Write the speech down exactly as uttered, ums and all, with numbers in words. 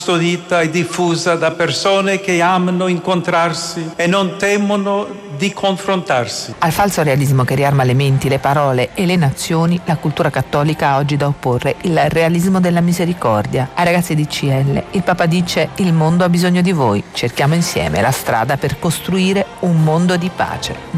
custodita e diffusa da persone che amano incontrarsi e non temono di confrontarsi. Al falso realismo che riarma le menti, le parole e le nazioni, la cultura cattolica ha oggi da opporre il realismo della misericordia. Ai ragazzi di C L il Papa dice: il mondo ha bisogno di voi, cerchiamo insieme la strada per costruire un mondo di pace.